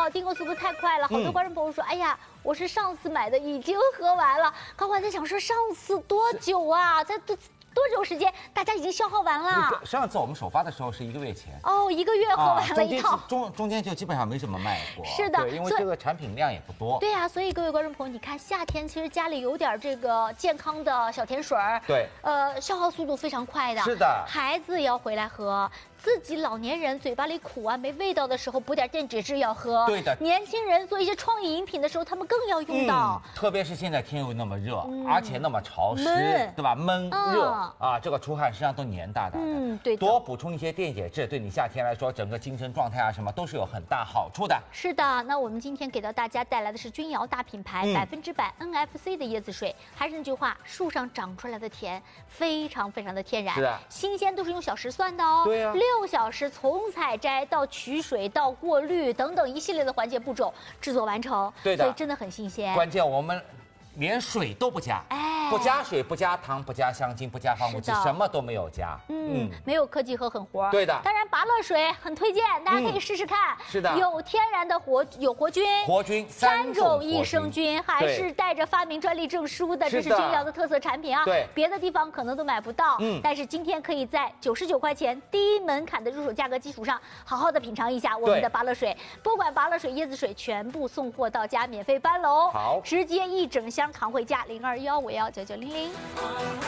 到，订购速度太快了，好多观众朋友说，哎呀，我是上次买的，已经喝完了。刚才在想说，上次多久啊？在多久时间？大家已经消耗完了。 上次我们首发的时候是1个月前。 哦，1个月喝完了一套。 中间就基本上没什么卖过。 是的， 因为这个产品量也不多。 对呀，所以各位观众朋友，你看夏天其实家里有点这个健康的小甜水儿， 对， 消耗速度非常快的。 是的， 孩子也要回来喝。自己老年人嘴巴里苦啊没味道的时候，补点电解质要喝。 对的， 年轻人做一些创意饮品的时候，他们更要用到。 特别是现在天又那么热，而且那么潮湿，对吧？闷热啊，这个出汗身上都黏哒哒的。 对的。 多补充一些电解质，对你夏天来说，整个精神状态啊什么都是有很大好处的。 是的，那我们今天给到大家带来的是君瑶大品牌100%NFC 的椰子水。还是那句话，树上长出来的甜，非常非常的天然。 是的， 新鲜都是用小时算的哦。 对呀。 6小时从采摘到取水到过滤等等一系列的环节步骤制作完成， 对的， 所以真的很新鲜。 关键我们连水都不加，不加水，不加糖，不加香精，不加防腐剂，什么都没有加。 没有科技和狠活。 对的。 当然，芭乐水很推荐，大家可以试试看。 是的， 有天然的活菌，3种益生菌，还是带着发明专利证书的，这是君瑶的特色产品啊。 对， 别的地方可能都买不到。但是今天可以在99块钱低门槛的入手价格基础上，好好的品尝一下我们的芭乐水。不管芭乐水、椰子水，全部送货到家，免费搬楼。 好， 直接1整箱扛回家，0215519900。